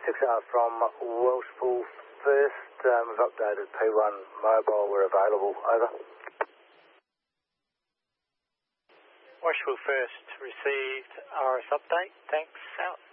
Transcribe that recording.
6R from Welshpool First. We've updated P1 mobile. We're available. Over. Welshpool First received RS update. Thanks. Out.